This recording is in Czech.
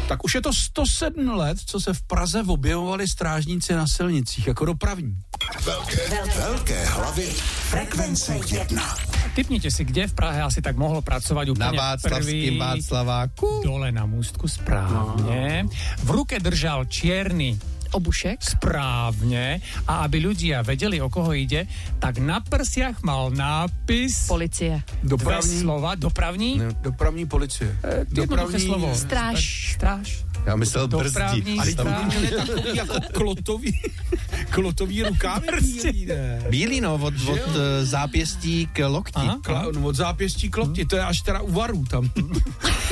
Tak už je to 107 let, co se v Praze objevovali strážníci na silnicích jako dopravní. Velké hlavy frekvence 1. Tipněte si, kde v Prahe asi tak mohlo pracovat úplně Na Václavským Václaváku. Dole na Můstku, správně. V ruke držal čierny Obušek. správne a aby ľudia vedeli, o koho ide, tak na prsiach mal nápis Policie. dve Dopravní, slova, dopravní, dopravní policie. jednoduché slovo. Stráž. Já myslel brzdí. Dopravní Ale to stráž. měli takový jako klotový rukávy. Bílý, no, od zápěstí k lokti. Aha. Od zápěstí k lokti, to je až teda u varů tam.